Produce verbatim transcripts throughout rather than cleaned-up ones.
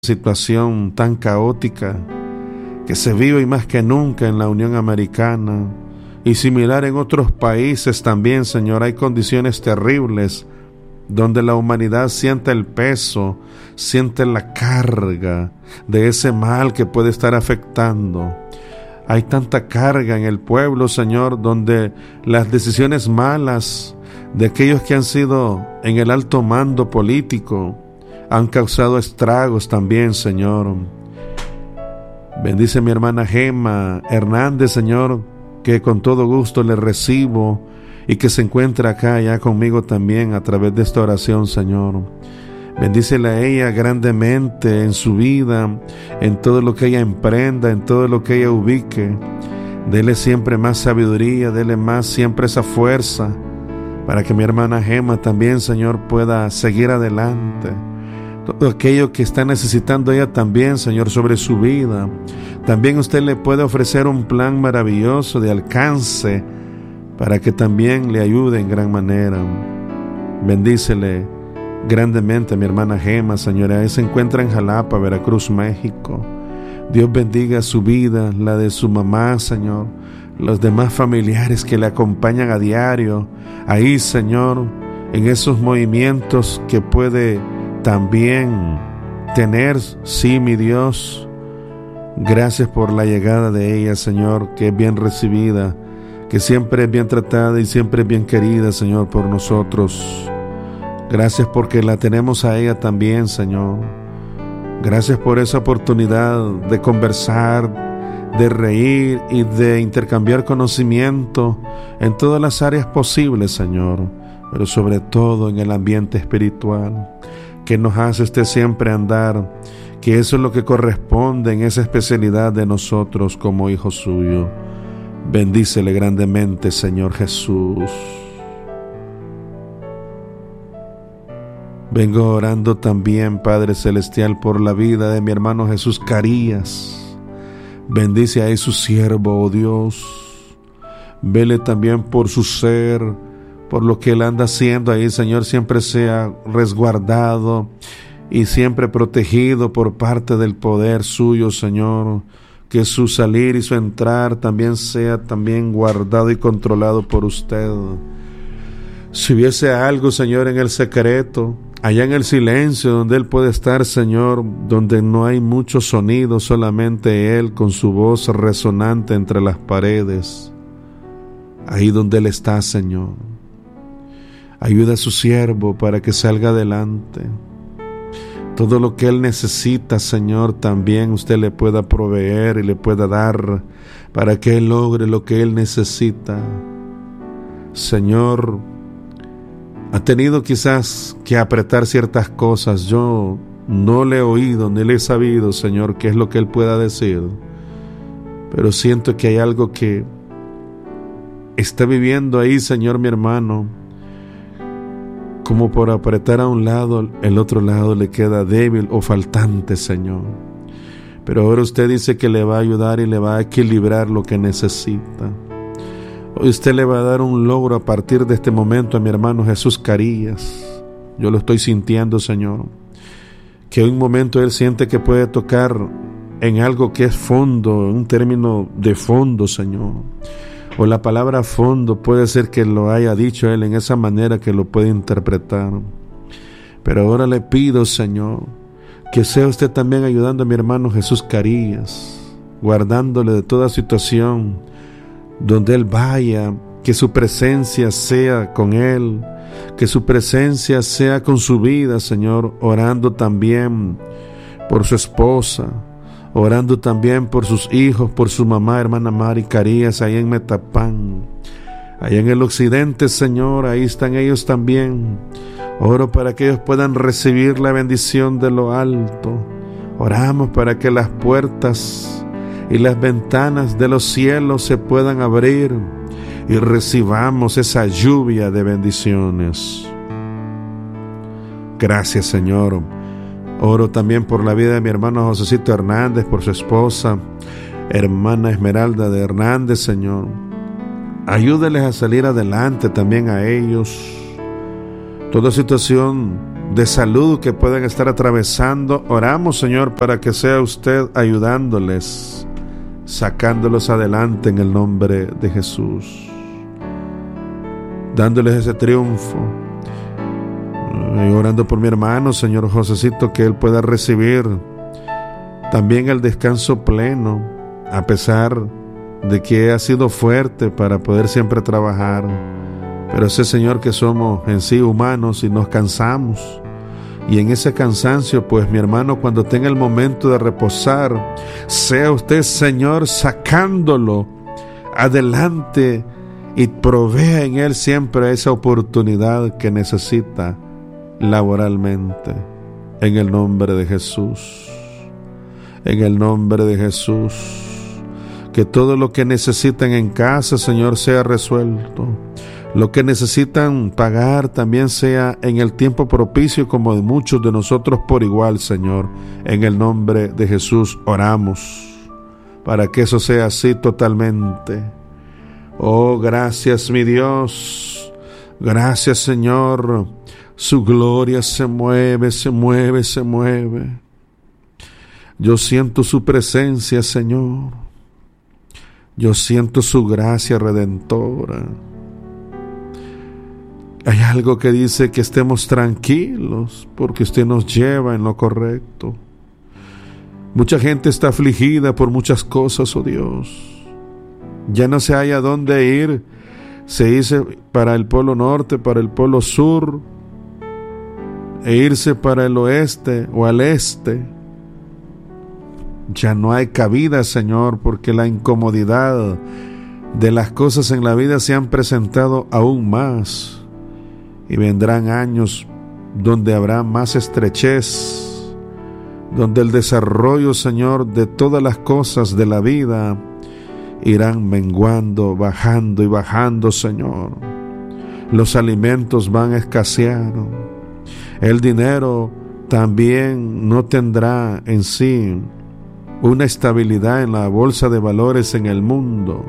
situación tan caótica que se vive más que nunca en la Unión Americana y similar en otros países también, Señor. Hay condiciones terribles donde la humanidad siente el peso, siente la carga de ese mal que puede estar afectando. Hay tanta carga en el pueblo, Señor, donde las decisiones malas de aquellos que han sido en el alto mando político han causado estragos también, Señor. Bendice a mi hermana Gema Hernández, Señor, que con todo gusto le recibo y que se encuentra acá ya conmigo también a través de esta oración, Señor. Bendícela a ella grandemente en su vida, en todo lo que ella emprenda, en todo lo que ella ubique. Dele siempre más sabiduría, dele más siempre esa fuerza para que mi hermana Gema también, Señor, pueda seguir adelante. Todo aquello que está necesitando ella también, Señor, sobre su vida. También usted le puede ofrecer un plan maravilloso de alcance para que también le ayude en gran manera. Bendícele grandemente a mi hermana Gema, Señor. Ella se encuentra en Jalapa, Veracruz, México. Dios bendiga su vida, la de su mamá, Señor, los demás familiares que le acompañan a diario. Ahí, Señor, en esos movimientos que puede también tener, sí, mi Dios. Gracias por la llegada de ella, Señor, que es bien recibida, que siempre es bien tratada y siempre es bien querida, Señor, por nosotros. Gracias porque la tenemos a ella también, Señor. Gracias por esa oportunidad de conversar, de reír y de intercambiar conocimiento en todas las áreas posibles, Señor, pero sobre todo en el ambiente espiritual, que nos hace usted siempre andar, que eso es lo que corresponde en esa especialidad de nosotros como hijos suyos. Bendícele grandemente, Señor Jesús. Vengo orando también, Padre Celestial, por la vida de mi hermano Jesús Carías. Bendice a su siervo, oh Dios. Vele también por su ser, por lo que él anda haciendo ahí, Señor, siempre sea resguardado y siempre protegido por parte del poder suyo, Señor. Que su salir y su entrar también sea también guardado y controlado por usted. Si hubiese algo, Señor, en el secreto, allá en el silencio donde él puede estar, Señor, donde no hay mucho sonido, solamente él con su voz resonante entre las paredes, ahí donde él está, Señor. Ayuda a su siervo para que salga adelante. Todo lo que él necesita, Señor, también usted le pueda proveer y le pueda dar para que él logre lo que él necesita. Señor, ha tenido quizás que apretar ciertas cosas. Yo no le he oído ni le he sabido, Señor, qué es lo que él pueda decir. Pero siento que hay algo que está viviendo ahí, Señor, mi hermano. Como por apretar a un lado, el otro lado le queda débil o faltante, Señor. Pero ahora usted dice que le va a ayudar y le va a equilibrar lo que necesita. Hoy usted le va a dar un logro a partir de este momento a mi hermano Jesús Carías. Yo lo estoy sintiendo, Señor. Que un momento él siente que puede tocar en algo que es fondo, un término de fondo, Señor. O la palabra fondo puede ser que lo haya dicho él en esa manera que lo puede interpretar. Pero ahora le pido, Señor, que sea usted también ayudando a mi hermano Jesús Carías, guardándole de toda situación donde él vaya, que su presencia sea con él, que su presencia sea con su vida, Señor, orando también por su esposa, orando también por sus hijos, por su mamá, hermana Mari Carías, ahí en Metapán, allá en el occidente, Señor, ahí están ellos también. Oro para que ellos puedan recibir la bendición de lo alto. Oramos para que las puertas y las ventanas de los cielos se puedan abrir y recibamos esa lluvia de bendiciones. Gracias, Señor. Oro también por la vida de mi hermano Josecito Hernández, por su esposa, hermana Esmeralda de Hernández, Señor. Ayúdeles a salir adelante también a ellos. Toda situación de salud que puedan estar atravesando. Oramos, Señor, para que sea usted ayudándoles, sacándolos adelante en el nombre de Jesús, dándoles ese triunfo. Y orando por mi hermano, Señor Josecito, que él pueda recibir también el descanso pleno, a pesar de que ha sido fuerte para poder siempre trabajar. Pero sé, Señor, que somos en sí humanos y nos cansamos. Y en ese cansancio, pues mi hermano, cuando tenga el momento de reposar, sea usted, Señor, sacándolo adelante y provea en él siempre esa oportunidad que necesita laboralmente. En el nombre de Jesús. En el nombre de Jesús. Que todo lo que necesiten en casa, Señor, sea resuelto. Lo que necesitan pagar también sea en el tiempo propicio, como de muchos de nosotros por igual, Señor. En el nombre de Jesús oramos para que eso sea así totalmente. Oh, gracias, mi Dios. Gracias, Señor. Su gloria se mueve, se mueve, se mueve. Yo siento su presencia, Señor. Yo siento su gracia redentora. Hay algo que dice que estemos tranquilos porque usted nos lleva en lo correcto. Mucha gente está afligida por muchas cosas, oh Dios. Ya no se halla dónde ir. Se dice para el polo norte, para el polo sur, e irse para el oeste o al este. Ya no hay cabida, Señor, porque la incomodidad de las cosas en la vida se han presentado aún más. Y vendrán años donde habrá más estrechez, donde el desarrollo, Señor, de todas las cosas de la vida irán menguando, bajando y bajando, Señor. Los alimentos van a escasear. El dinero también no tendrá en sí una estabilidad en la bolsa de valores en el mundo.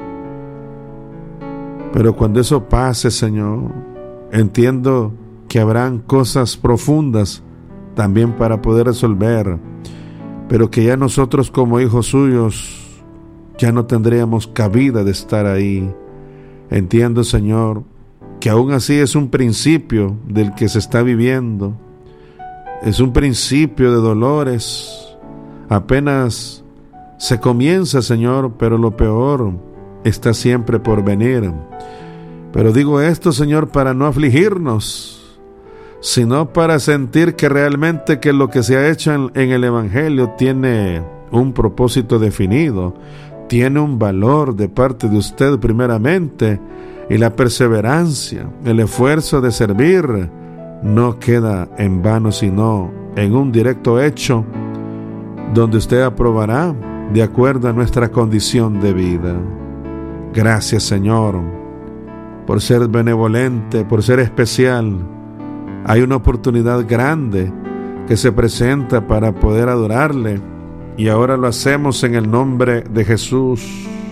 Pero cuando eso pase, Señor, entiendo que habrán cosas profundas también para poder resolver, pero que ya nosotros como hijos suyos ya no tendríamos cabida de estar ahí. Entiendo, Señor, que aún así es un principio del que se está viviendo, es un principio de dolores, apenas se comienza, Señor, pero lo peor está siempre por venir. Pero digo esto, Señor, para no afligirnos, sino para sentir que realmente que lo que se ha hecho en, en el Evangelio tiene un propósito definido, tiene un valor de parte de usted primeramente, y la perseverancia, el esfuerzo de servir, no queda en vano, sino en un directo hecho, donde usted aprobará de acuerdo a nuestra condición de vida. Gracias, Señor, por ser benevolente, por ser especial. Hay una oportunidad grande que se presenta para poder adorarle, y ahora lo hacemos en el nombre de Jesús.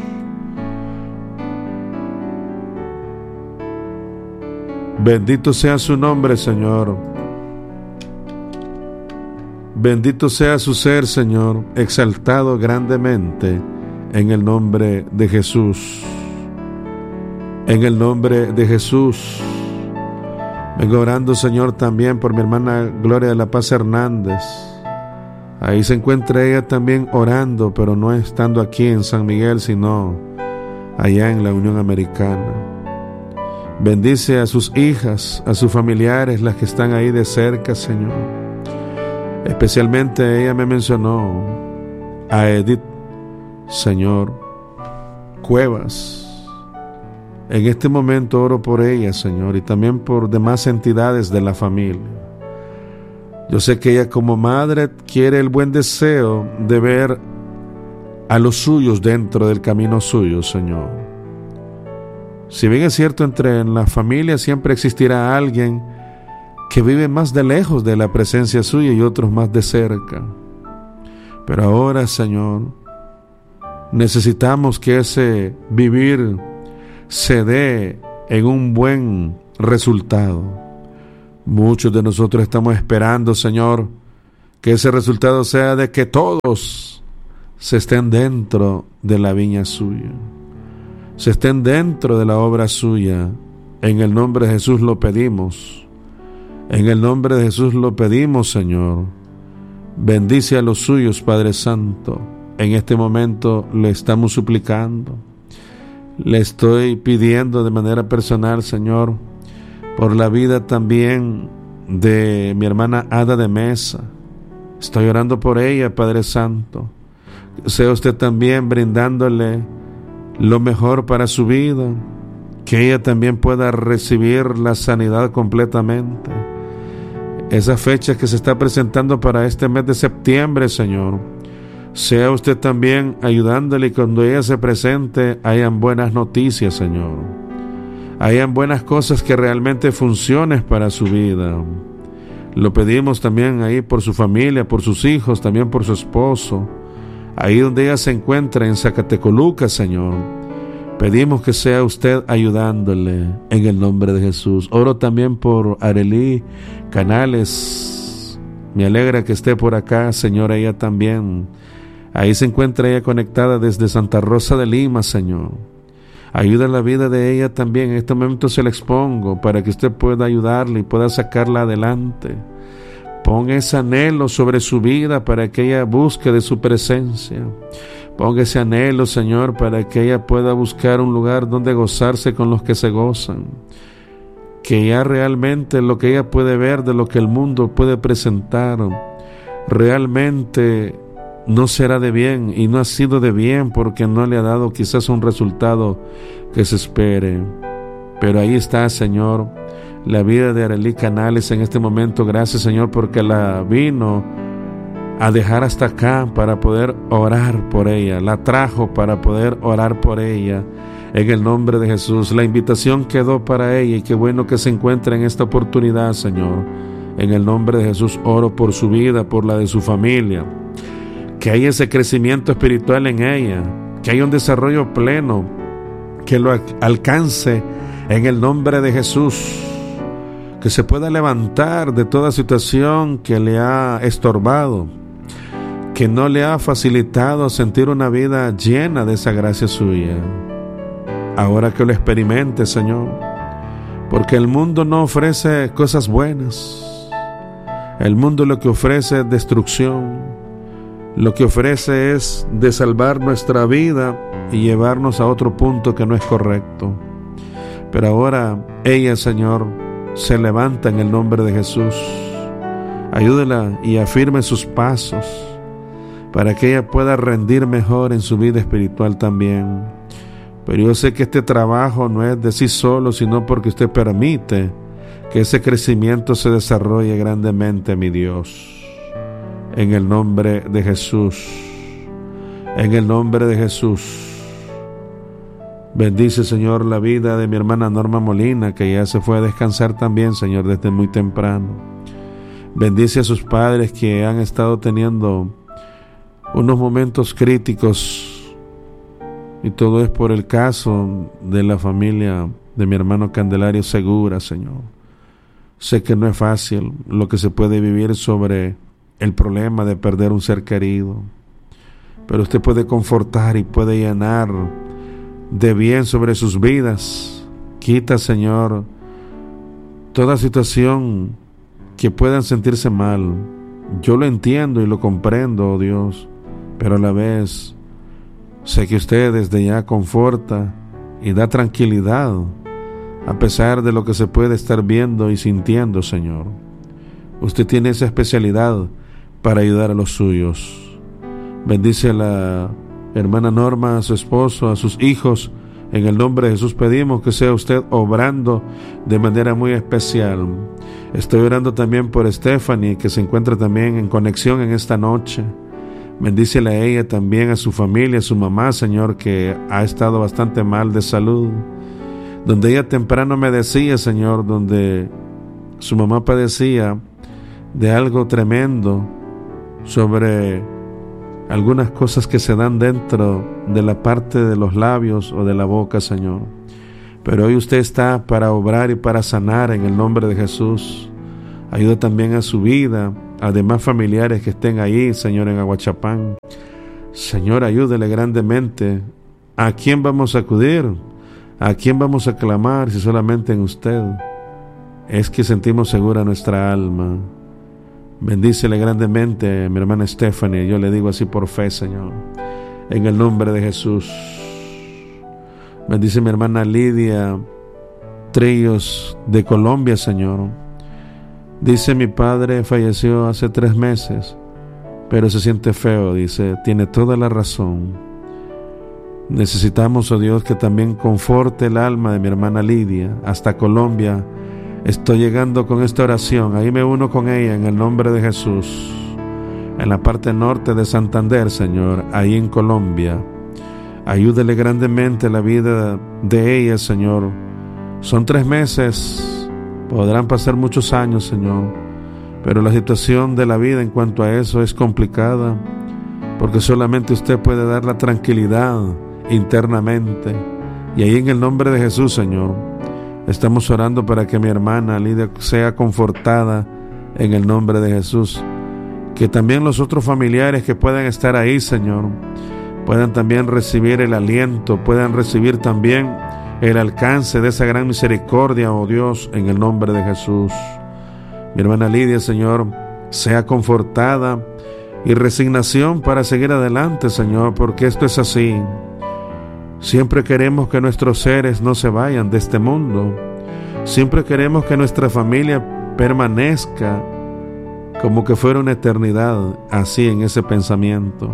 Bendito sea su nombre, Señor. Bendito sea su ser, Señor, exaltado grandemente en el nombre de Jesús. En el nombre de Jesús. Vengo orando, Señor, también por mi hermana Gloria de la Paz Hernández. Ahí se encuentra ella también orando, pero no estando aquí en San Miguel, sino allá en la Unión Americana. Bendice a sus hijas, a sus familiares, las que están ahí de cerca, Señor. Especialmente ella me mencionó a Edith, Señor, Cuevas. En este momento oro por ella, Señor, y también por demás entidades de la familia. Yo sé que ella como madre quiere el buen deseo de ver a los suyos dentro del camino suyo, Señor. Si bien es cierto, entre en la familia siempre existirá alguien que vive más de lejos de la presencia suya y otros más de cerca. Pero ahora, Señor, necesitamos que ese vivir se dé en un buen resultado. Muchos de nosotros estamos esperando, Señor, que ese resultado sea de que todos se estén dentro de la viña suya, se estén dentro de la obra suya. En el nombre de Jesús lo pedimos. En el nombre de Jesús lo pedimos, Señor. Bendice a los suyos, Padre Santo. En este momento le estamos suplicando. Le estoy pidiendo de manera personal, Señor, por la vida también de mi hermana Ada de Mesa. Estoy orando por ella, Padre Santo. Sea usted también brindándole lo mejor para su vida, que ella también pueda recibir la sanidad completamente. Esa fecha que se está presentando para este mes de septiembre, Señor, sea usted también ayudándole, y cuando ella se presente hayan buenas noticias, Señor. Hayan buenas cosas que realmente funcionen para su vida. Lo pedimos también ahí por su familia, por sus hijos, también por su esposo. Ahí donde ella se encuentra, en Zacatecoluca, Señor, pedimos que sea usted ayudándole en el nombre de Jesús. Oro también por Arely Canales. Me alegra que esté por acá, Señor, ella también. Ahí se encuentra ella conectada desde Santa Rosa de Lima, Señor. Ayuda en la vida de ella también. En este momento se la expongo para que usted pueda ayudarle y pueda sacarla adelante. Ponga ese anhelo sobre su vida para que ella busque de su presencia. Ponga ese anhelo, Señor, para que ella pueda buscar un lugar donde gozarse con los que se gozan. Que ya realmente lo que ella puede ver de lo que el mundo puede presentar, realmente no será de bien, y no ha sido de bien porque no le ha dado quizás un resultado que se espere. Pero ahí está, Señor, la vida de Arely Canales en este momento. Gracias, Señor, porque la vino a dejar hasta acá para poder orar por ella, la trajo para poder orar por ella. En el nombre de Jesús, la invitación quedó para ella, y qué bueno que se encuentra en esta oportunidad, Señor. En el nombre de Jesús oro por su vida, por la de su familia. Que haya ese crecimiento espiritual en ella, que haya un desarrollo pleno, que lo alcance en el nombre de Jesús. Que se pueda levantar de toda situación que le ha estorbado, que no le ha facilitado sentir una vida llena de esa gracia suya. Ahora que lo experimente, Señor, porque el mundo no ofrece cosas buenas. El mundo lo que ofrece es destrucción. Lo que ofrece es de salvar nuestra vida y llevarnos a otro punto que no es correcto. Pero ahora ella, Señor, se levanta en el nombre de Jesús. Ayúdela y afirme sus pasos para que ella pueda rendir mejor en su vida espiritual también. Pero yo sé que este trabajo no es de sí solo, sino porque usted permite que ese crecimiento se desarrolle grandemente, mi Dios. En el nombre de Jesús. En el nombre de Jesús. Bendice, Señor, la vida de mi hermana Norma Molina, que ya se fue a descansar también, Señor, desde muy temprano. Bendice a sus padres que han estado teniendo unos momentos críticos, y todo es por el caso de la familia de mi hermano Candelario Segura, Señor. Sé que no es fácil lo que se puede vivir sobre el problema de perder un ser querido, pero usted puede confortar y puede llenar de bien sobre sus vidas. Quita, Señor, toda situación que puedan sentirse mal. Yo lo entiendo y lo comprendo, oh Dios, pero a la vez sé que usted desde ya conforta y da tranquilidad a pesar de lo que se puede estar viendo y sintiendo, Señor. Usted tiene esa especialidad para ayudar a los suyos. Bendice a la hermana Norma, a su esposo, a sus hijos. En el nombre de Jesús pedimos que sea usted obrando de manera muy especial. Estoy orando también por Stephanie, que se encuentra también en conexión en esta noche. Bendícela a ella también, a su familia, a su mamá, Señor, que ha estado bastante mal de salud. Donde ella temprano me decía, Señor, donde su mamá padecía de algo tremendo sobre algunas cosas que se dan dentro de la parte de los labios o de la boca, Señor. Pero hoy usted está para obrar y para sanar en el nombre de Jesús. Ayuda también a su vida, a demás familiares que estén ahí, Señor, en Aguachapán. Señor, ayúdele grandemente. ¿A quién vamos a acudir? ¿A quién vamos a clamar si solamente en usted es que sentimos segura nuestra alma? Bendícele grandemente a mi hermana Stephanie. Yo le digo así por fe, Señor, en el nombre de Jesús. Bendice a mi hermana Lidia Trillos de Colombia, Señor. Dice: mi padre falleció hace tres meses, pero se siente feo. Dice, tiene toda la razón. Necesitamos, oh Dios, que también conforte el alma de mi hermana Lidia hasta Colombia. Estoy llegando con esta oración. Ahí me uno con ella en el nombre de Jesús. En la parte norte de Santander, Señor, ahí en Colombia. Ayúdele grandemente la vida de ella, Señor. Son tres meses, podrán pasar muchos años, Señor, pero la situación de la vida en cuanto a eso es complicada, porque solamente usted puede dar la tranquilidad internamente. Y ahí en el nombre de Jesús, Señor, estamos orando para que mi hermana Lidia sea confortada en el nombre de Jesús. Que también los otros familiares que puedan estar ahí, Señor, puedan también recibir el aliento, puedan recibir también el alcance de esa gran misericordia, oh Dios, en el nombre de Jesús. Mi hermana Lidia, Señor, sea confortada y resignación para seguir adelante, Señor, porque esto es así. Siempre queremos que nuestros seres no se vayan de este mundo. Siempre queremos que nuestra familia permanezca como que fuera una eternidad, así en ese pensamiento.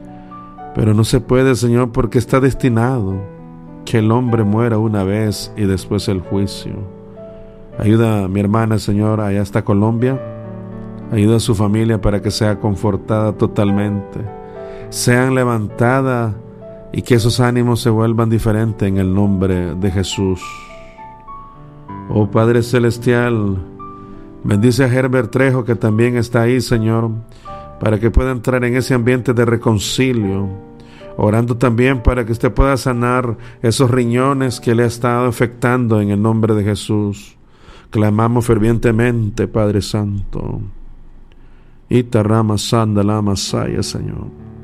Pero no se puede, Señor, porque está destinado que el hombre muera una vez y después el juicio. Ayuda a mi hermana, Señor, allá hasta Colombia. Ayuda a su familia para que sea confortada totalmente, sean levantadas y que esos ánimos se vuelvan diferentes en el nombre de Jesús. Oh Padre Celestial, bendice a Herbert Trejo, que también está ahí, Señor, para que pueda entrar en ese ambiente de reconcilio, orando también para que usted pueda sanar esos riñones que le ha estado afectando en el nombre de Jesús. Clamamos fervientemente, Padre Santo. Itarama sanda la masaya, Señor.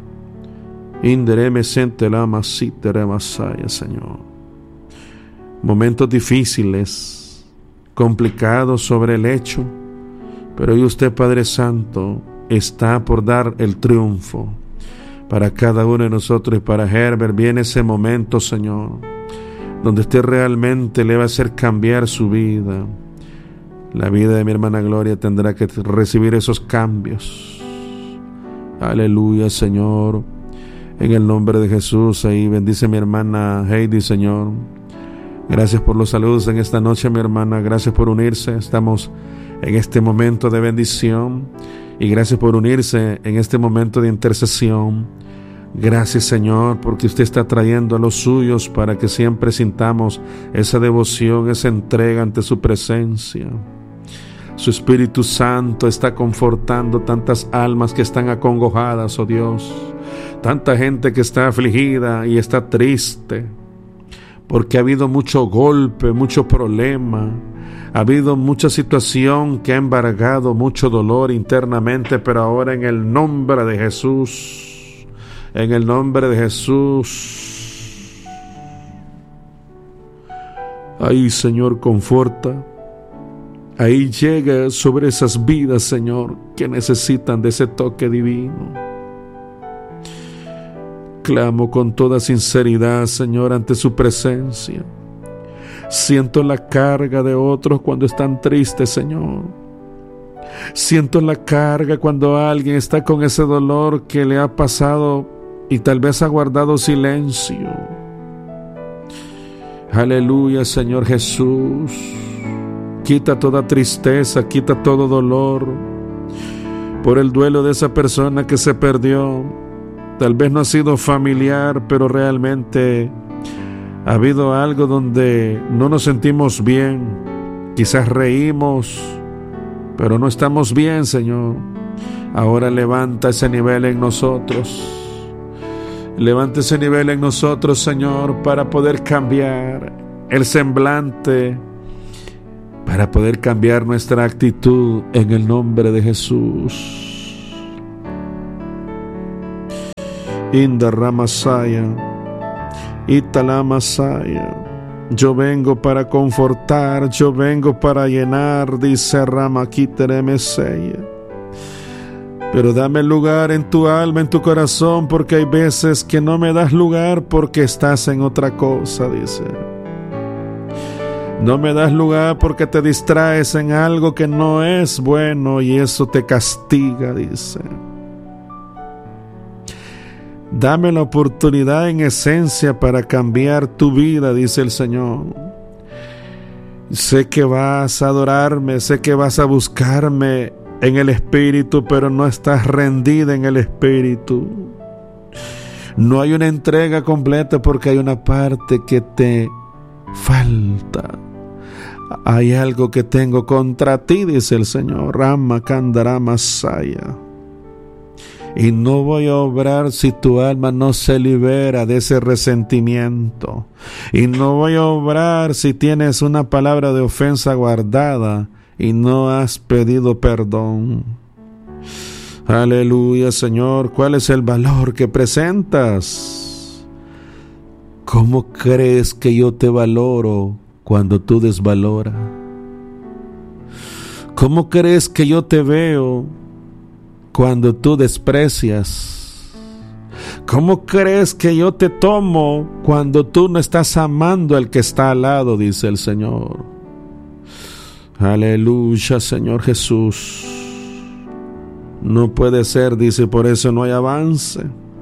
Indereme sente la masita masaya, Señor. Momentos difíciles, complicados sobre el hecho, pero hoy usted, Padre Santo, está por dar el triunfo para cada uno de nosotros. Y para Herbert viene ese momento, Señor, donde usted realmente le va a hacer cambiar su vida. La vida de mi hermana Gloria tendrá que recibir esos cambios. Aleluya, Señor. En el nombre de Jesús, ahí bendice mi hermana Heidi, Señor. Gracias por los saludos en esta noche, mi hermana. Gracias por unirse. Estamos en este momento de bendición. Y gracias por unirse en este momento de intercesión. Gracias, Señor, porque usted está trayendo a los suyos para que siempre sintamos esa devoción, esa entrega ante su presencia. Su Espíritu Santo está confortando tantas almas que están acongojadas, oh Dios. Tanta gente que está afligida y está triste, porque ha habido mucho golpe, mucho problema. Ha habido mucha situación que ha embargado mucho dolor internamente, pero ahora en el nombre de Jesús, en el nombre de Jesús, ahí, Señor, conforta. Ahí llega sobre esas vidas, Señor, que necesitan de ese toque divino. Clamo con toda sinceridad, Señor, ante su presencia. Siento la carga de otros cuando están tristes, Señor. Siento la carga cuando alguien está con ese dolor que le ha pasado y tal vez ha guardado silencio. Aleluya, Señor Jesús. Quita toda tristeza, quita todo dolor por el duelo de esa persona que se perdió. Tal vez no ha sido familiar, pero realmente ha habido algo donde no nos sentimos bien. Quizás reímos, pero no estamos bien, Señor. Ahora levanta ese nivel en nosotros. Levanta ese nivel en nosotros, Señor, para poder cambiar el semblante, para poder cambiar nuestra actitud en el nombre de Jesús. Inda Ramasaya, Italamasaya. Yo vengo para confortar, yo vengo para llenar, dice Ramakiteremesaya. Pero dame lugar en tu alma, en tu corazón, porque hay veces que no me das lugar porque estás en otra cosa, dice. No me das lugar porque te distraes en algo que no es bueno y eso te castiga, dice. Dame la oportunidad en esencia para cambiar tu vida, dice el Señor. Sé que vas a adorarme, sé que vas a buscarme en el Espíritu, pero no estás rendida en el Espíritu. No hay una entrega completa porque hay una parte que te falta. Hay algo que tengo contra ti, dice el Señor. Rama Kandarama Saya. Y no voy a obrar si tu alma no se libera de ese resentimiento. Y no voy a obrar si tienes una palabra de ofensa guardada y no has pedido perdón. Aleluya, Señor. ¿Cuál es el valor que presentas? ¿Cómo crees que yo te valoro cuando tú desvaloras? ¿Cómo crees que yo te veo cuando tú desprecias? ¿Cómo crees que yo te tomo cuando tú no estás amando al que está al lado? Dice el Señor. Aleluya, Señor Jesús. No puede ser, dice, por eso no hay avance.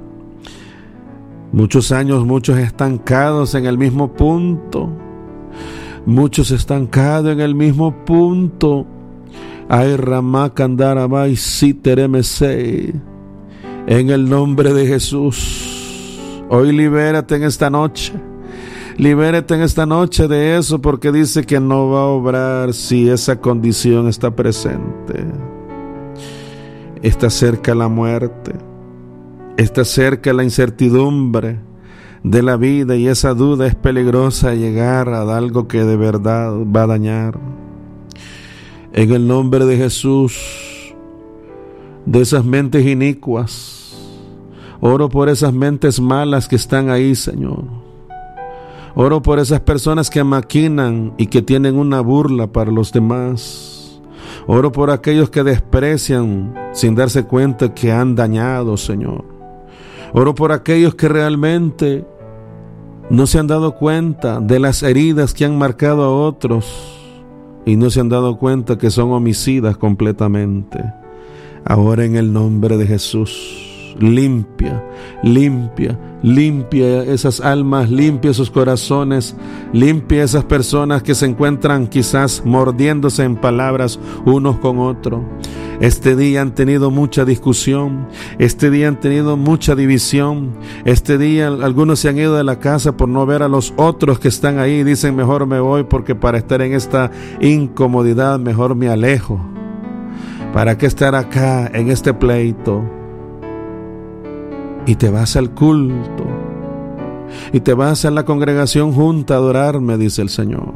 Muchos años, muchos estancados en el mismo punto. Muchos estancados en el mismo punto. Ay, Ramakandarabai Siteremese. En el nombre de Jesús. Hoy libérate en esta noche. Libérate en esta noche de eso, porque dice que no va a obrar si esa condición está presente. Está cerca la muerte. Está cerca la incertidumbre de la vida, y esa duda es peligrosa llegar a algo que de verdad va a dañar. En el nombre de Jesús, de esas mentes inicuas, oro por esas mentes malas que están ahí, Señor. Oro por esas personas que maquinan y que tienen una burla para los demás. Oro por aquellos que desprecian sin darse cuenta que han dañado, Señor. Oro por aquellos que realmente no se han dado cuenta de las heridas que han marcado a otros y no se han dado cuenta que son homicidas completamente. Ahora, en el nombre de Jesús, limpia, limpia, limpia esas almas, limpia esos corazones, limpia esas personas que se encuentran quizás mordiéndose en palabras unos con otros. Este día han tenido mucha discusión, este día han tenido mucha división, este día algunos se han ido de la casa por no ver a los otros que están ahí y dicen: mejor me voy, porque para estar en esta incomodidad mejor me alejo. ¿Para qué estar acá en este pleito? Y te vas al culto, y te vas a la congregación junta a adorarme, dice el Señor.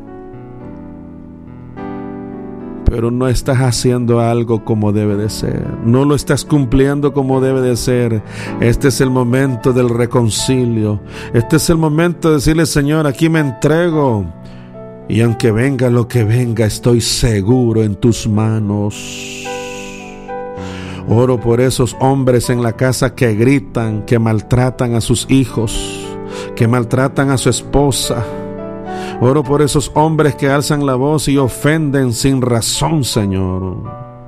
Pero no estás haciendo algo como debe de ser, no lo estás cumpliendo como debe de ser. Este es el momento del reconcilio, este es el momento de decirle: Señor, aquí me entrego, y aunque venga lo que venga, estoy seguro en tus manos. Oro por esos hombres en la casa que gritan, que maltratan a sus hijos, que maltratan a su esposa. Oro por esos hombres que alzan la voz y ofenden sin razón, Señor.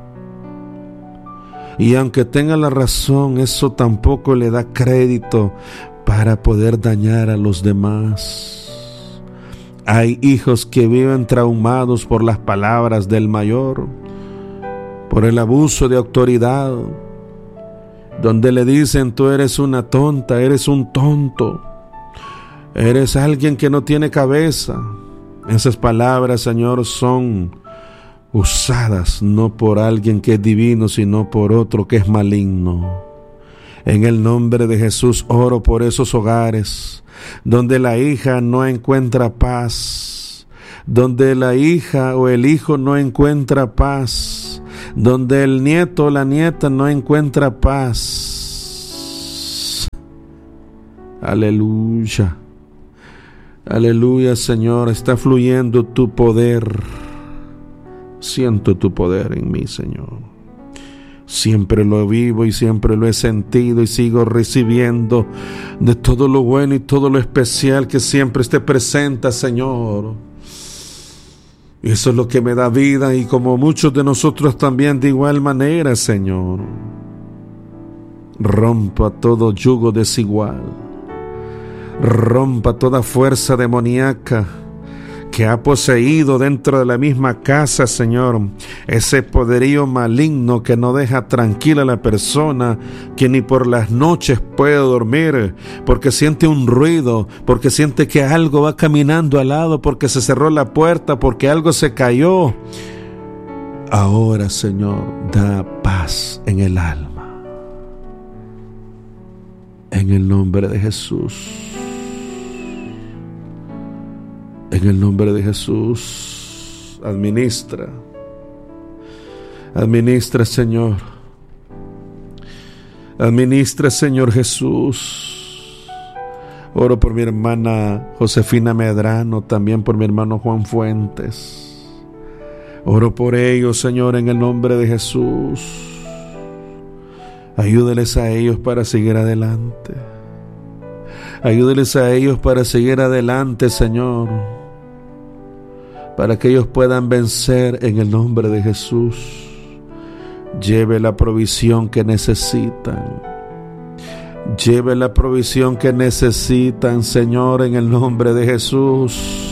Y aunque tenga la razón, eso tampoco le da crédito para poder dañar a los demás. Hay hijos que viven traumados por las palabras del mayor, por el abuso de autoridad, donde le dicen: tú eres una tonta, eres un tonto, eres alguien que no tiene cabeza. Esas palabras, Señor, son usadas no por alguien que es divino, sino por otro que es maligno. En el nombre de Jesús oro por esos hogares donde la hija no encuentra paz, donde la hija o el hijo no encuentra paz, donde el nieto o la nieta no encuentra paz. Aleluya. Aleluya, Señor, está fluyendo tu poder. Siento tu poder en mí, Señor. Siempre lo vivo y siempre lo he sentido y sigo recibiendo de todo lo bueno y todo lo especial que siempre te presenta, Señor. Y eso es lo que me da vida, y como muchos de nosotros también de igual manera, Señor. Rompa todo yugo desigual. Rompa toda fuerza demoníaca que ha poseído dentro de la misma casa, Señor. Ese poderío maligno que no deja tranquila a la persona, que ni por las noches puede dormir, porque siente un ruido, porque siente que algo va caminando al lado, porque se cerró la puerta, porque algo se cayó. Ahora, Señor, da paz en el alma. En el nombre de Jesús. En el nombre de Jesús, administra, administra, Señor, administra, Señor Jesús. Oro por mi hermana Josefina Medrano, también por mi hermano Juan Fuentes. Oro por ellos, Señor, en el nombre de Jesús. Ayúdales a ellos para seguir adelante. Ayúdales a ellos para seguir adelante, Señor, para que ellos puedan vencer en el nombre de Jesús. Lleve la provisión que necesitan. Lleve la provisión que necesitan, Señor, en el nombre de Jesús.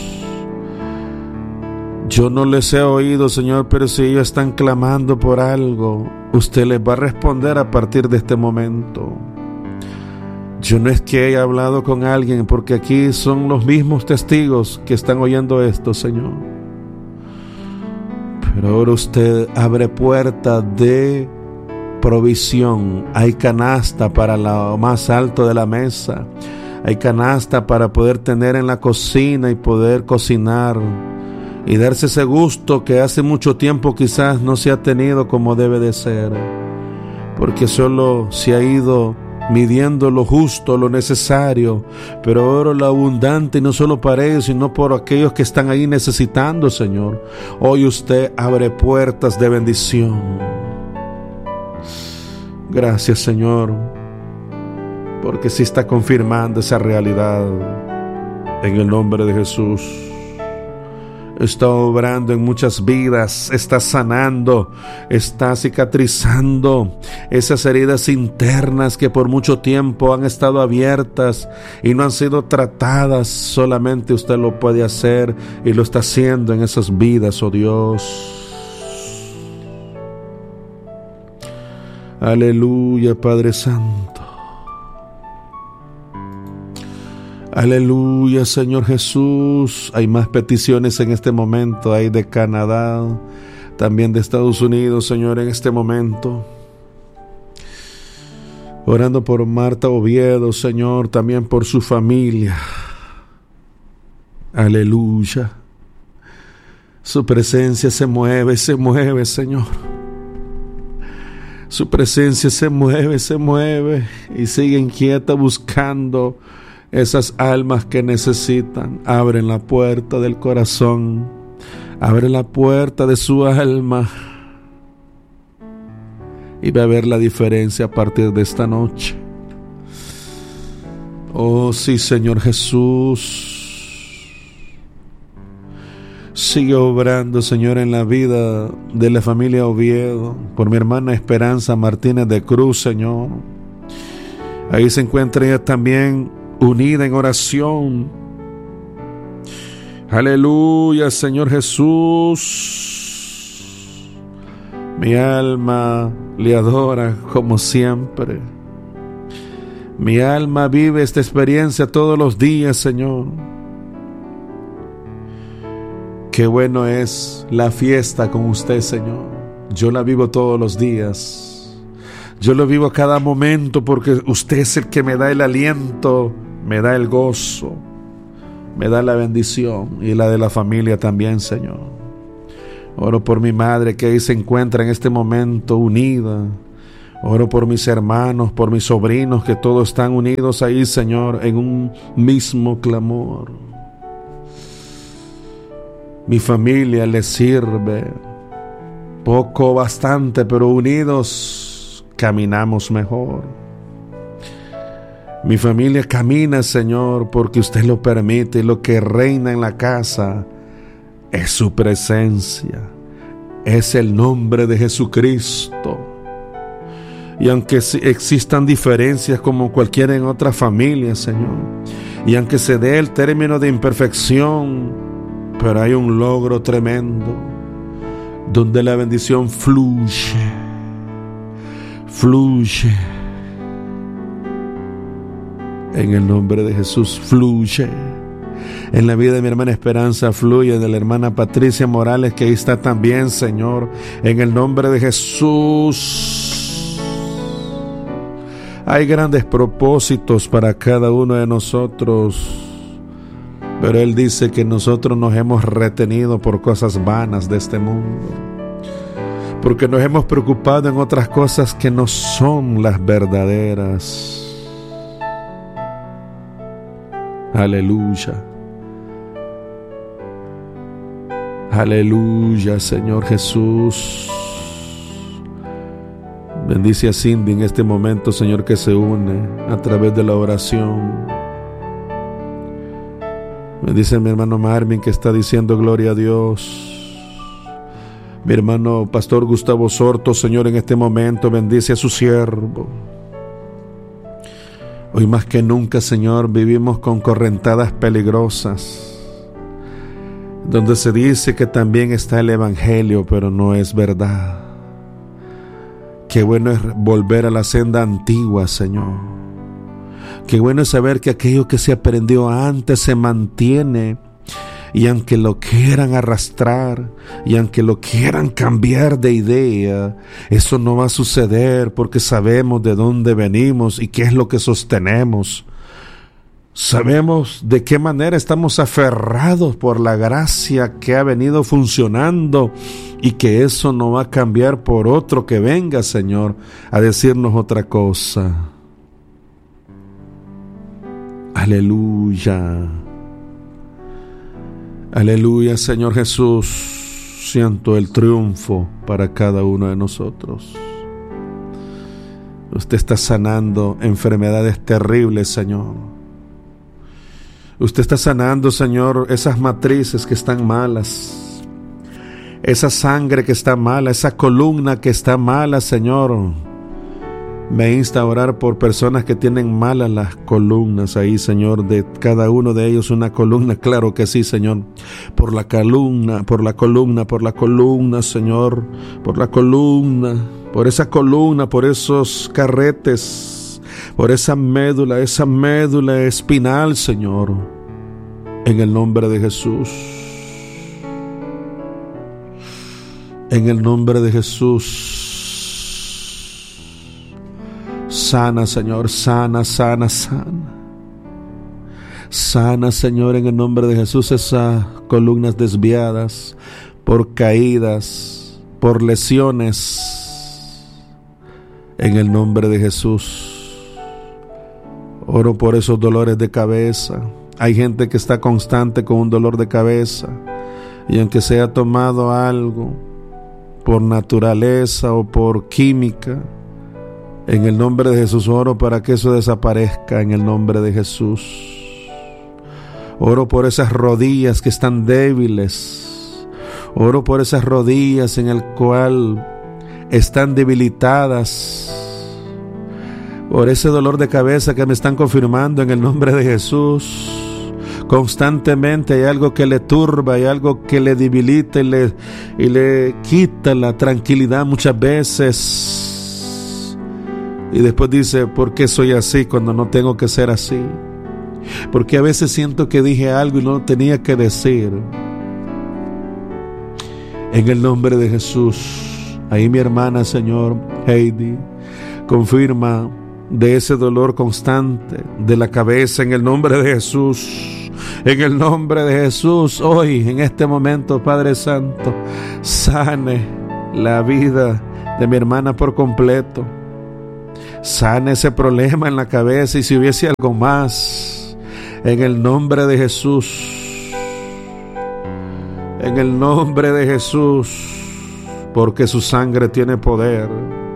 Yo no les he oído, Señor, pero si ellos están clamando por algo, usted les va a responder a partir de este momento. Yo no es que haya hablado con alguien, porque aquí son los mismos testigos que están oyendo esto, Señor. Pero ahora usted abre puerta de provisión. Hay canasta para lo más alto de la mesa. Hay canasta para poder tener en la cocina y poder cocinar y darse ese gusto que hace mucho tiempo quizás no se ha tenido como debe de ser, porque solo se ha ido midiendo lo justo, lo necesario. Pero ahora lo abundante, y no solo para ellos, sino por aquellos que están ahí necesitando, Señor. Hoy usted abre puertas de bendición. Gracias, Señor, porque sí está confirmando esa realidad. En el nombre de Jesús. Está obrando en muchas vidas, está sanando, está cicatrizando esas heridas internas que por mucho tiempo han estado abiertas y no han sido tratadas. Solamente usted lo puede hacer y lo está haciendo en esas vidas, oh Dios. Aleluya, Padre Santo. Aleluya, Señor Jesús. Hay más peticiones en este momento. Hay de Canadá, también de Estados Unidos, Señor, en este momento. Orando por Marta Oviedo, Señor, también por su familia. Aleluya. Su presencia se mueve, se mueve, Señor. Su presencia se mueve, se mueve y sigue inquieta buscando esas almas que necesitan. Abren la puerta del corazón, abre la puerta de su alma y va a ver la diferencia a partir de esta noche. Oh sí, Señor Jesús, sigue obrando, Señor, en la vida de la familia Oviedo, por mi hermana Esperanza Martínez de Cruz, Señor. Ahí se encuentra ella también unida en oración. Aleluya, Señor Jesús. Mi alma le adora como siempre. Mi alma vive esta experiencia todos los días, Señor. Qué bueno es la fiesta con usted, Señor. Yo la vivo todos los días. Yo lo vivo cada momento porque usted es el que me da el aliento, me da el gozo, me da la bendición y la de la familia también, Señor. Oro por mi madre que ahí se encuentra en este momento unida. Oro por mis hermanos, por mis sobrinos, que todos están unidos ahí, Señor, en un mismo clamor. Mi familia le sirve, poco, bastante, pero unidos caminamos mejor. Mi familia camina, Señor, porque usted lo permite, y lo que reina en la casa es su presencia, es el nombre de Jesucristo. Y aunque existan diferencias como cualquiera en otra familia, Señor, y aunque se dé el término de imperfección, pero hay un logro tremendo, donde la bendición fluye, fluye. En el nombre de Jesús, fluye. En la vida de mi hermana Esperanza fluye, de la hermana Patricia Morales, que ahí está también, Señor, en el nombre de Jesús. Hay grandes propósitos para cada uno de nosotros, pero Él dice que nosotros nos hemos retenido por cosas vanas de este mundo, porque nos hemos preocupado en otras cosas que no son las verdaderas. Aleluya. Aleluya, Señor Jesús. Bendice a Cindy en este momento, Señor, que se une a través de la oración. Bendice a mi hermano Marvin, que está diciendo gloria a Dios. Mi hermano Pastor Gustavo Sorto, Señor, en este momento bendice a su siervo. Hoy más que nunca, Señor, vivimos con correntadas peligrosas, donde se dice que también está el Evangelio, pero no es verdad. Qué bueno es volver a la senda antigua, Señor. Qué bueno es saber que aquello que se aprendió antes se mantiene, y aunque lo quieran arrastrar, y aunque lo quieran cambiar de idea, eso no va a suceder, porque sabemos de dónde venimos y qué es lo que sostenemos. Sabemos de qué manera estamos aferrados por la gracia que ha venido funcionando, y que eso no va a cambiar por otro que venga, Señor, a decirnos otra cosa. Aleluya. Aleluya, Señor Jesús. Siento el triunfo para cada uno de nosotros. Usted está sanando enfermedades terribles, Señor. Usted está sanando, Señor, esas matrices que están malas, esa sangre que está mala, esa columna que está mala, Señor. Me insta a orar por personas que tienen malas las columnas ahí, Señor, de cada uno de ellos una columna, claro que sí, Señor. Por la columna, por la columna, por la columna, Señor, por la columna, por esa columna, por esos carretes, por esa médula, esa médula espinal, Señor, en el nombre de Jesús. En el nombre de Jesús. Sana, Señor, sana, sana, sana. Sana, Señor, en el nombre de Jesús, esas columnas desviadas por caídas, por lesiones. En el nombre de Jesús. Oro por esos dolores de cabeza. Hay gente que está constante con un dolor de cabeza, y aunque se haya tomado algo por naturaleza o por química, en el nombre de Jesús oro para que eso desaparezca, en el nombre de Jesús. Oro por esas rodillas que están débiles. Oro por esas rodillas en el cual están debilitadas, por ese dolor de cabeza que me están confirmando, en el nombre de Jesús. Constantemente hay algo que le turba, hay algo que le debilita y le, y le quita la tranquilidad muchas veces. Y después dice, ¿por qué soy así cuando no tengo que ser así? Porque a veces siento que dije algo y no tenía que decir. En el nombre de Jesús, ahí mi hermana, Señor, Heidi, confirma de ese dolor constante de la cabeza, en el nombre de Jesús. En el nombre de Jesús, hoy, en este momento, Padre Santo, sane la vida de mi hermana por completo. Sane ese problema en la cabeza, y si hubiese algo más, en el nombre de Jesús, en el nombre de Jesús, porque su sangre tiene poder.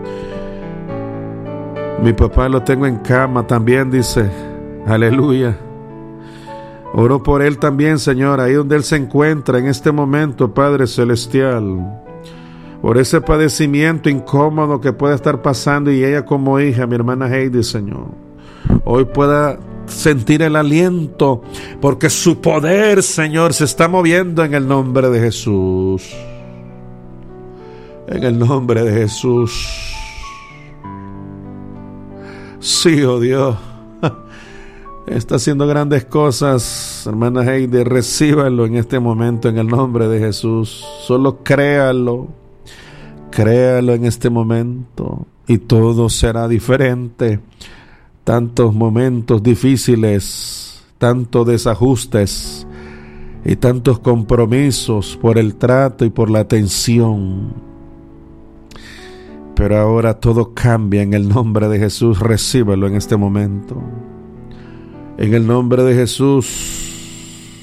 Mi papá lo tengo en cama también, dice, aleluya. Oro por él también, Señor, ahí donde él se encuentra en este momento, Padre Celestial, por ese padecimiento incómodo que pueda estar pasando, y ella como hija, mi hermana Heidi, Señor, hoy pueda sentir el aliento, porque su poder, Señor, se está moviendo en el nombre de Jesús. En el nombre de Jesús. Sí, oh Dios, está haciendo grandes cosas, hermana Heidi. Recíbalo en este momento en el nombre de Jesús. Solo créalo, créalo en este momento, y todo será diferente. Tantos momentos difíciles, tantos desajustes y tantos compromisos por el trato y por la atención. Pero ahora todo cambia en el nombre de Jesús. Recíbelo en este momento. En el nombre de Jesús.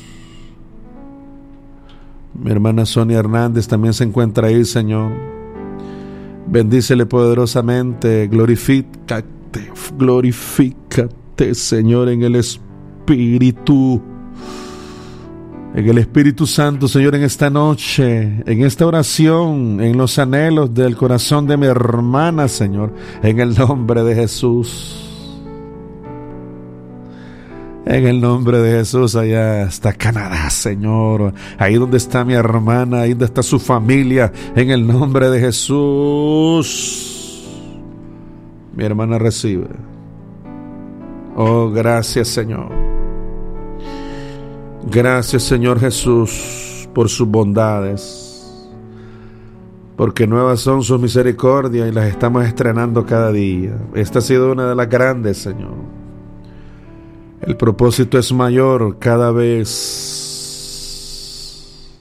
Mi hermana Sonia Hernández también se encuentra ahí, Señor. Bendícele poderosamente. Glorifícate, glorifícate, Señor, en el Espíritu. En el Espíritu Santo, Señor, en esta noche, en esta oración, en los anhelos del corazón de mi hermana, Señor, en el nombre de Jesús. En el nombre de Jesús, allá está Canadá, Señor. Ahí donde está mi hermana, ahí donde está su familia, en el nombre de Jesús. Mi hermana recibe. Oh, gracias, Señor. Gracias, Señor Jesús, por sus bondades, porque nuevas son sus misericordias y las estamos estrenando cada día. Esta ha sido una de las grandes, Señor. El propósito es mayor cada vez.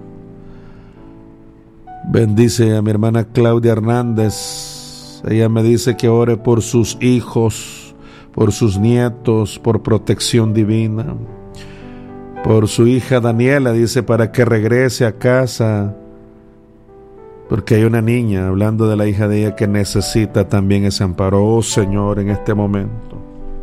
Bendice a mi hermana Claudia Hernández. Ella me dice que ore por sus hijos, por sus nietos, por protección divina. Por su hija Daniela, dice, para que regrese a casa, porque hay una niña, hablando de la hija de ella, que necesita también ese amparo. Oh, Señor, en este momento,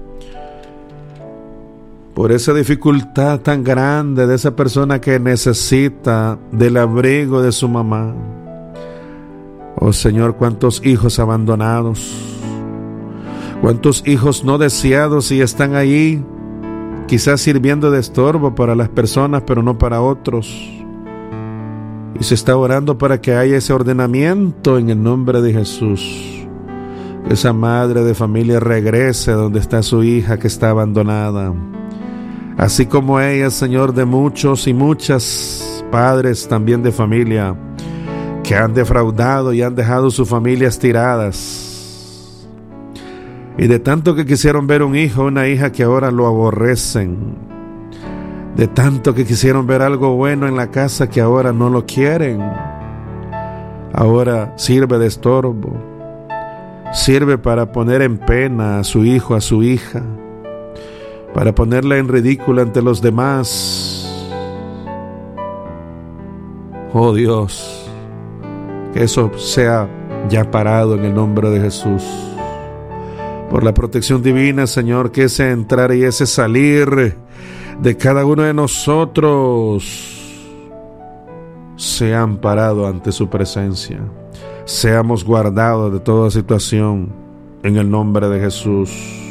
por esa dificultad tan grande de esa persona que necesita del abrigo de su mamá. Oh, Señor, cuántos hijos abandonados, cuántos hijos no deseados y están ahí, quizás sirviendo de estorbo para las personas, pero no para otros. Y se está orando para que haya ese ordenamiento en el nombre de Jesús. Que esa madre de familia regrese donde está su hija que está abandonada. Así como ella, Señor, de muchos y muchas padres también de familia que han defraudado y han dejado sus familias tiradas. Y de tanto que quisieron ver un hijo, una hija, que ahora lo aborrecen. De tanto que quisieron ver algo bueno en la casa, que ahora no lo quieren. Ahora sirve de estorbo. Sirve para poner en pena a su hijo, a su hija. Para ponerla en ridículo ante los demás. Oh Dios, que eso sea ya parado en el nombre de Jesús. Por la protección divina, Señor, que ese entrar y ese salir de cada uno de nosotros sea amparado ante su presencia. Seamos guardados de toda situación en el nombre de Jesús.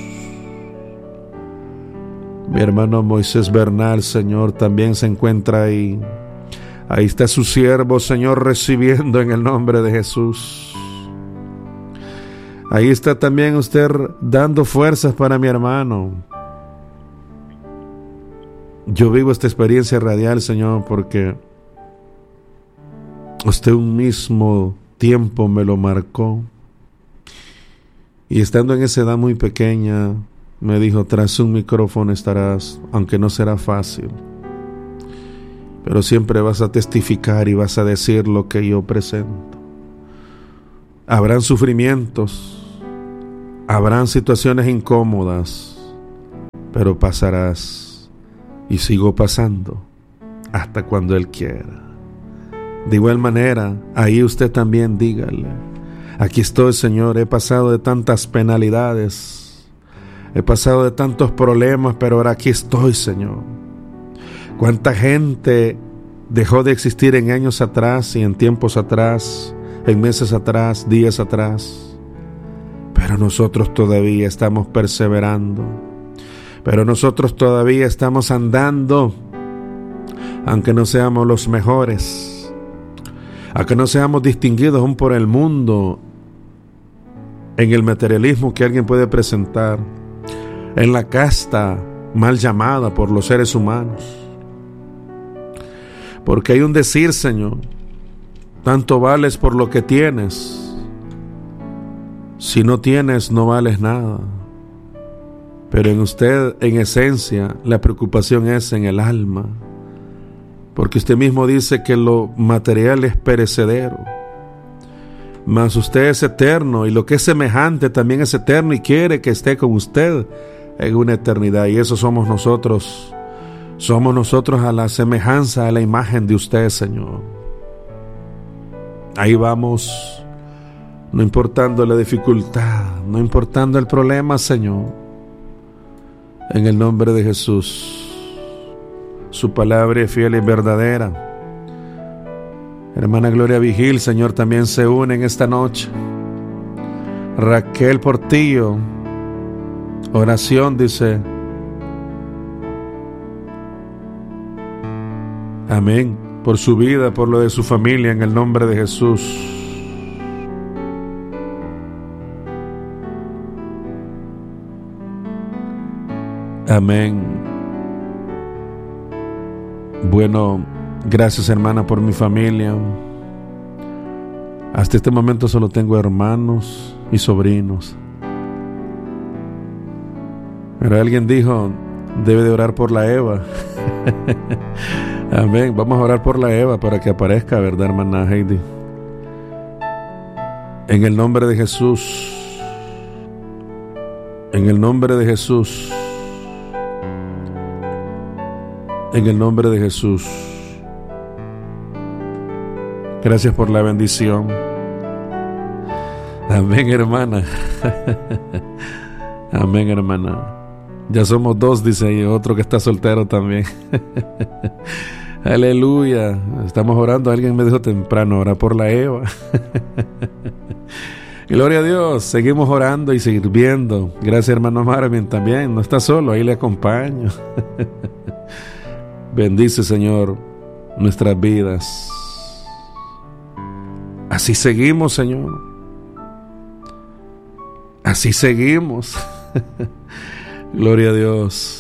Mi hermano Moisés Bernal, Señor, también se encuentra ahí. Ahí está su siervo, Señor, recibiendo en el nombre de Jesús. Ahí está también usted dando fuerzas para mi hermano. Yo vivo esta experiencia radial, Señor, porque usted un mismo tiempo me lo marcó. Y estando en esa edad muy pequeña, me dijo, tras un micrófono estarás, aunque no será fácil, pero siempre vas a testificar y vas a decir lo que yo presento. Habrán sufrimientos, habrán situaciones incómodas, pero pasarás, y sigo pasando hasta cuando Él quiera. De igual manera, ahí usted también dígale, aquí estoy, Señor, he pasado de tantas penalidades, he pasado de tantos problemas, pero ahora aquí estoy, Señor. Cuánta gente dejó de existir en años atrás y en tiempos atrás, en meses atrás, días atrás, pero nosotros todavía estamos perseverando, pero nosotros todavía estamos andando, aunque no seamos los mejores, aunque no seamos distinguidos aún por el mundo, en el materialismo que alguien puede presentar, en la casta mal llamada por los seres humanos. Porque hay un decir, Señor, tanto vales por lo que tienes, si no tienes no vales nada. Pero en usted, en esencia, la preocupación es en el alma, porque usted mismo dice que lo material es perecedero, mas usted es eterno, y lo que es semejante también es eterno, y quiere que esté con usted en una eternidad, y eso somos nosotros. Somos nosotros a la semejanza, a la imagen de usted, Señor. Ahí vamos, no importando la dificultad, no importando el problema, Señor. En el nombre de Jesús, su palabra es fiel y verdadera. Hermana Gloria Vigil, Señor, también se une en esta noche. Raquel Portillo, oración, dice. Amén, por su vida, por lo de su familia, en el nombre de Jesús. Amén. Bueno, gracias, hermana, por mi familia. Hasta este momento solo tengo hermanos y sobrinos. Pero alguien dijo, debe de orar por la Eva. Amén, vamos a orar por la Eva para que aparezca, ¿verdad, hermana Heidi? En el nombre de Jesús, en el nombre de Jesús, en el nombre de Jesús. Gracias por la bendición. Amén, hermana. Amén, hermana. Ya somos dos, dice ahí, otro que está soltero también. Aleluya. Estamos orando. Alguien me dijo temprano, ora por la Eva. Gloria a Dios. Seguimos orando y sirviendo. Gracias, hermano Marvin, también. No está solo, ahí le acompaño. Bendice, Señor, nuestras vidas. Así seguimos, Señor. Así seguimos. Gloria a Dios.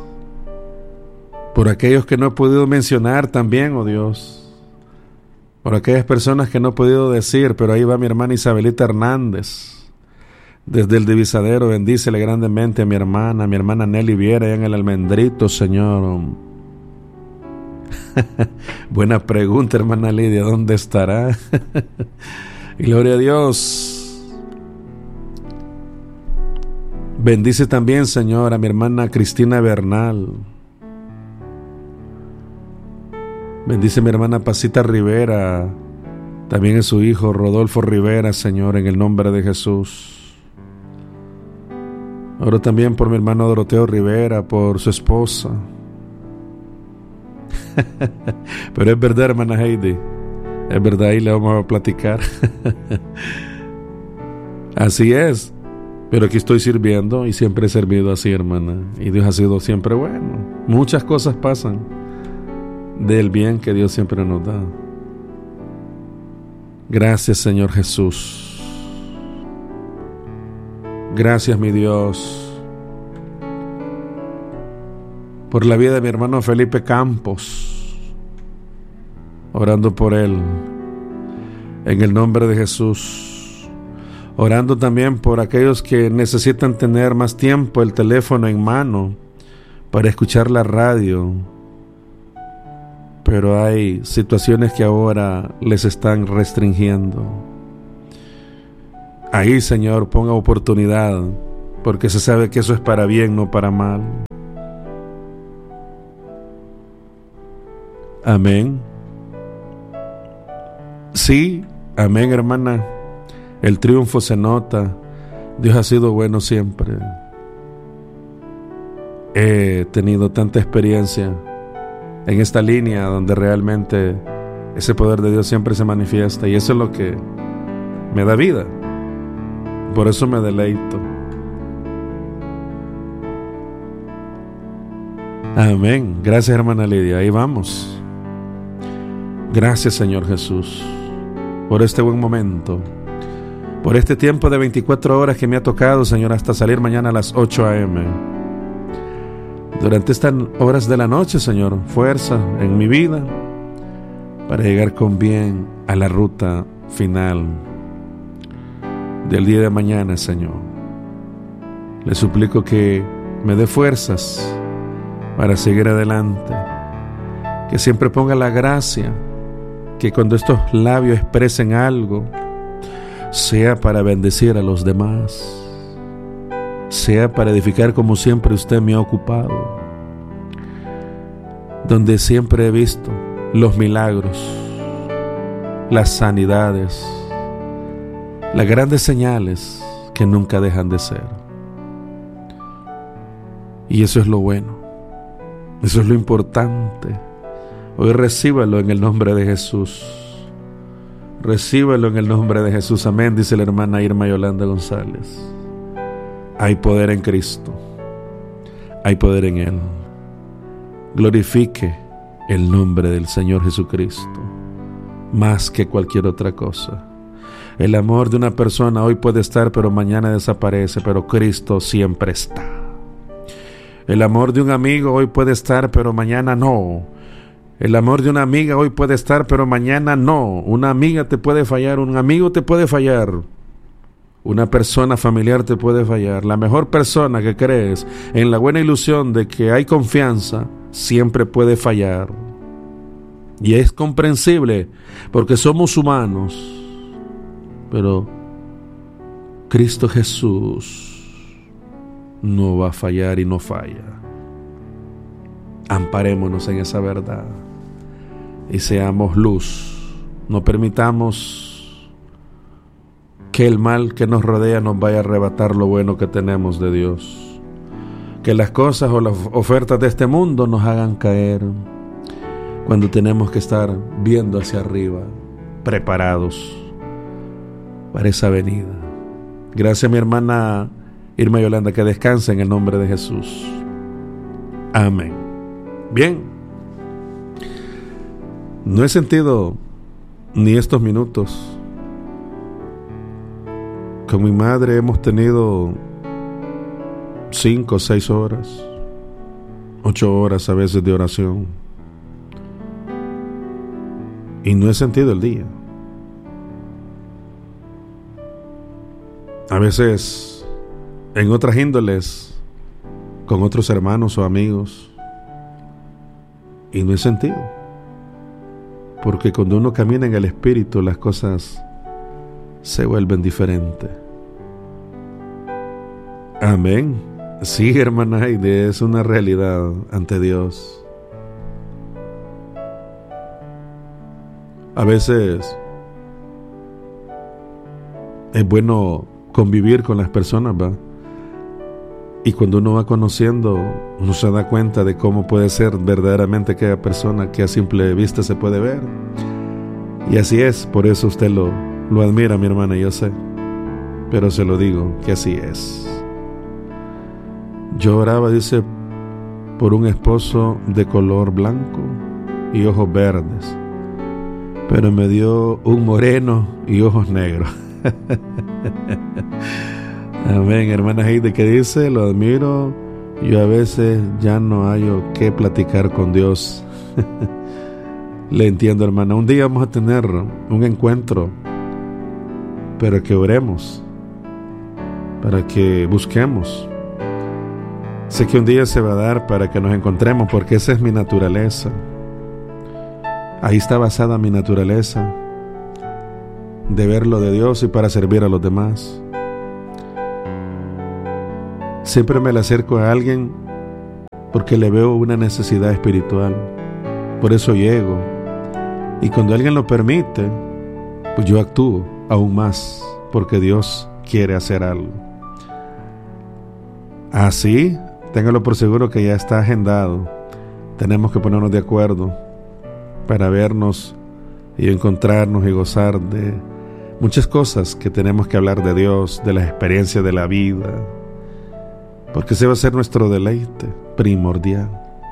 Por aquellos que no he podido mencionar también, oh Dios. Por aquellas personas que no he podido decir, pero ahí va mi hermana Isabelita Hernández. Desde el Divisadero, bendícele grandemente a mi hermana, mi hermana Nelly Viera, allá en el Almendrito, Señor. Buena pregunta, hermana Lidia, ¿dónde estará? Gloria a Dios. Bendice también, Señor, a mi hermana Cristina Bernal. Bendice a mi hermana Pasita Rivera, también a su hijo Rodolfo Rivera, Señor, en el nombre de Jesús. Oro también por mi hermano Doroteo Rivera, por su esposa. Pero es verdad, hermana Heidi, es verdad, ahí le vamos a platicar. Así es. Pero aquí estoy sirviendo y siempre he servido así, hermana. Y Dios ha sido siempre bueno. Muchas cosas pasan del bien que Dios siempre nos da. Gracias, Señor Jesús. Gracias, mi Dios, por la vida de mi hermano Felipe Campos. Orando por él. En el nombre de Jesús. Orando también por aquellos que necesitan tener más tiempo el teléfono en mano para escuchar la radio, pero hay situaciones que ahora les están restringiendo. Ahí, Señor, ponga oportunidad, porque se sabe que eso es para bien, no para mal. Amén. Sí, amén, hermana. El triunfo se nota. Dios ha sido bueno siempre. He tenido tanta experiencia en esta línea donde realmente ese poder de Dios siempre se manifiesta, y eso es lo que me da vida. Por eso me deleito. Amén. Gracias, hermana Lidia. Ahí vamos. Gracias, Señor Jesús, por este buen momento, por este tiempo de veinticuatro horas que me ha tocado, Señor, hasta salir mañana a las ocho a eme Durante estas horas de la noche, Señor, fuerza en mi vida para llegar con bien a la ruta final del día de mañana, Señor. Le suplico que me dé fuerzas para seguir adelante, que siempre ponga la gracia, que cuando estos labios expresen algo, sea para bendecir a los demás, sea para edificar como siempre usted me ha ocupado, donde siempre he visto los milagros, las sanidades, las grandes señales que nunca dejan de ser. Y eso es lo bueno, eso es lo importante. Hoy recíbalo en el nombre de Jesús. Recíbalo en el nombre de Jesús. Amén, dice la hermana Irma Yolanda González. Hay poder en Cristo. Hay poder en Él. Glorifique el nombre del Señor Jesucristo más que cualquier otra cosa. El amor de una persona hoy puede estar, pero mañana desaparece, pero Cristo siempre está. El amor de un amigo hoy puede estar, pero mañana no. El amor de una amiga hoy puede estar, pero mañana no. Una amiga te puede fallar, un amigo te puede fallar, una persona familiar te puede fallar. La mejor persona que crees, en la buena ilusión de que hay confianza, siempre puede fallar. Y es comprensible, porque somos humanos. Pero Cristo Jesús no va a fallar y no falla. Amparémonos en esa verdad y seamos luz. No permitamos que el mal que nos rodea nos vaya a arrebatar lo bueno que tenemos de Dios. Que las cosas o las ofertas de este mundo nos hagan caer cuando tenemos que estar viendo hacia arriba, preparados para esa venida. Gracias, mi hermana Irma Yolanda, que descanse en el nombre de Jesús. Amén. Bien. No he sentido ni estos minutos. Con mi madre hemos tenido cinco o seis horas, ocho horas a veces de oración. Y no he sentido el día. A veces en otras índoles, con otros hermanos o amigos, y no he sentido. Porque cuando uno camina en el Espíritu, las cosas se vuelven diferentes. Amén. Sí, hermana Heide, es una realidad ante Dios. A veces es bueno convivir con las personas, ¿va? Y cuando uno va conociendo, uno se da cuenta de cómo puede ser verdaderamente aquella persona que a simple vista se puede ver. Y así es, por eso usted lo, lo admira, mi hermana, yo sé. Pero se lo digo, que así es. Yo oraba, dice, por un esposo de color blanco y ojos verdes, pero me dio un moreno y ojos negros. Amén, hermana Heide, que dice, lo admiro, yo a veces ya no hallo qué platicar con Dios. Le entiendo, hermana. Un día vamos a tener un encuentro, pero que oremos para que busquemos. Sé que un día se va a dar para que nos encontremos, porque esa es mi naturaleza. Ahí está basada mi naturaleza de ver lo de Dios y para servir a los demás. Siempre me le acerco a alguien porque le veo una necesidad espiritual. Por eso llego. Y cuando alguien lo permite, pues yo actúo aún más, porque Dios quiere hacer algo. Así, téngalo por seguro que ya está agendado. Tenemos que ponernos de acuerdo para vernos y encontrarnos y gozar de muchas cosas que tenemos que hablar de Dios, de las experiencias de la vida, porque ese va a ser nuestro deleite primordial.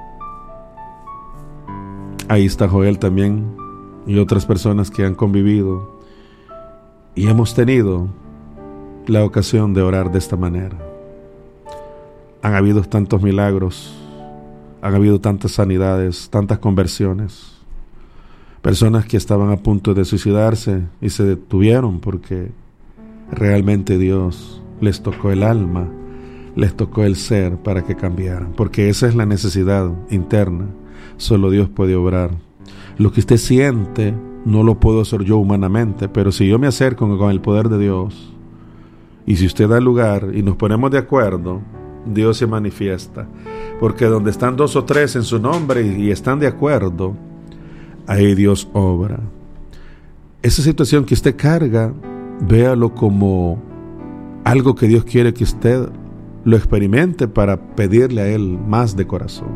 Ahí está Joel también y otras personas que han convivido y hemos tenido la ocasión de orar de esta manera. Han habido tantos milagros, han habido tantas sanidades, tantas conversiones, personas que estaban a punto de suicidarse y se detuvieron porque realmente Dios les tocó el alma, les tocó el ser para que cambiaran, porque esa es la necesidad interna. Solo Dios puede obrar. Lo que usted siente no lo puedo hacer yo humanamente, pero si yo me acerco con el poder de Dios y si usted da lugar y nos ponemos de acuerdo, Dios se manifiesta, porque donde están dos o tres en su nombre y están de acuerdo, ahí Dios obra. Esa situación que usted carga, véalo como algo que Dios quiere que usted lo experimente para pedirle a Él más de corazón.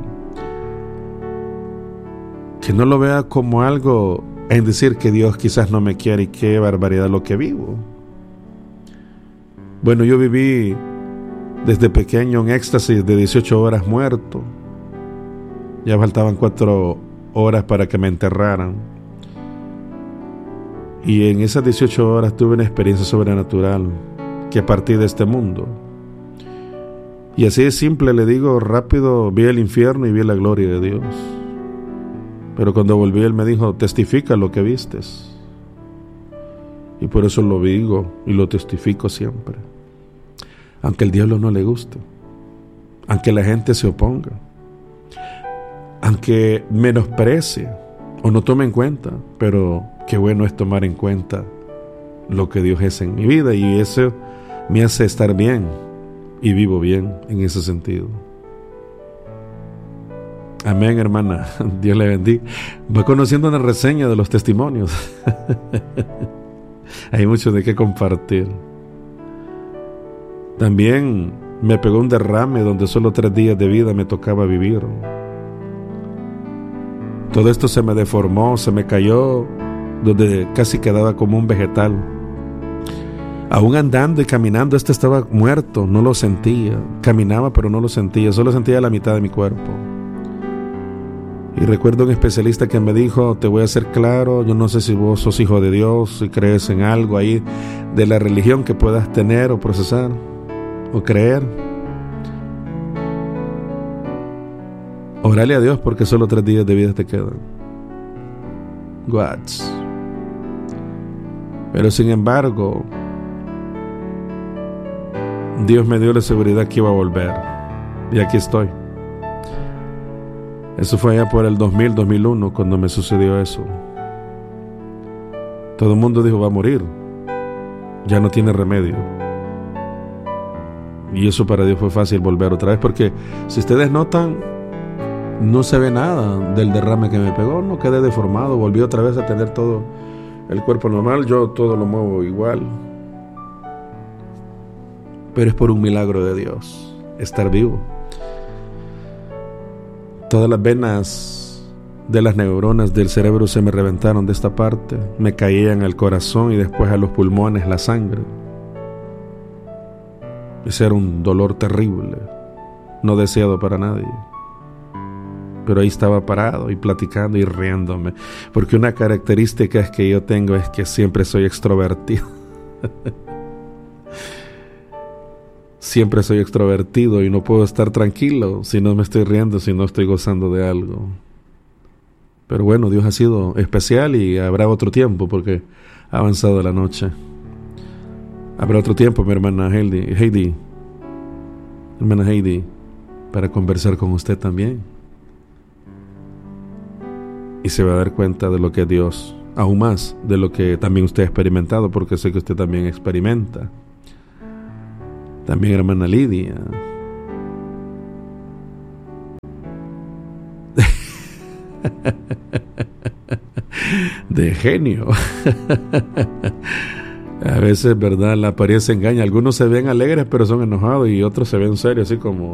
Que no lo vea como algo en decir que Dios quizás no me quiere y qué barbaridad lo que vivo. Bueno, yo viví desde pequeño en éxtasis de dieciocho horas muerto. Ya faltaban cuatro horas para que me enterraran. Y en esas dieciocho horas tuve una experiencia sobrenatural que partí de este mundo. Y así de simple le digo, rápido vi el infierno y vi la gloria de Dios. Pero cuando volví Él me dijo, testifica lo que vistes. Y por eso lo digo y lo testifico siempre. Aunque el diablo no le guste, aunque la gente se oponga, aunque menosprecie o no tome en cuenta, pero qué bueno es tomar en cuenta lo que Dios es en mi vida, y eso me hace estar bien y vivo bien en ese sentido. Amén, hermana. Dios le bendiga. Va conociendo una reseña de los testimonios. Hay mucho de qué compartir. También me pegó un derrame donde solo tres días de vida me tocaba vivir. Todo esto se me deformó, se me cayó, donde casi quedaba como un vegetal. Aún andando y caminando, este estaba muerto, no lo sentía. Caminaba, pero no lo sentía, solo sentía la mitad de mi cuerpo. Y recuerdo un especialista que me dijo, te voy a ser claro, yo no sé si vos sos hijo de Dios, si crees en algo ahí de la religión que puedas tener o procesar o creer. Orale a Dios porque solo tres días de vida te quedan. Guats. Pero sin embargo, Dios me dio la seguridad que iba a volver. Y aquí estoy. Eso fue allá por el dos mil, dos mil uno cuando me sucedió eso. Todo el mundo dijo, va a morir. Ya no tiene remedio. Y eso para Dios fue fácil volver otra vez, porque si ustedes notan, no se ve nada del derrame que me pegó, no quedé deformado, volví otra vez a tener todo el cuerpo normal, yo todo lo muevo igual. Pero es por un milagro de Dios, estar vivo. Todas las venas de las neuronas del cerebro se me reventaron de esta parte, me caían al corazón y después a los pulmones la sangre. Ese era un dolor terrible, no deseado para nadie. Pero ahí estaba parado y platicando y riéndome, porque una característica es que yo tengo es que siempre soy extrovertido. Siempre soy extrovertido y no puedo estar tranquilo si no me estoy riendo, si no estoy gozando de algo. Pero bueno, Dios ha sido especial y habrá otro tiempo porque ha avanzado la noche. Habrá otro tiempo, mi hermana Heidi, Heidi, hermana Heidi, para conversar con usted también. Y se va a dar cuenta de lo que Dios, aún más de lo que también usted ha experimentado, porque sé que usted también experimenta. También hermana Lidia. De genio. A veces, verdad, la apariencia engaña. Algunos se ven alegres pero son enojados, y otros se ven serios, así como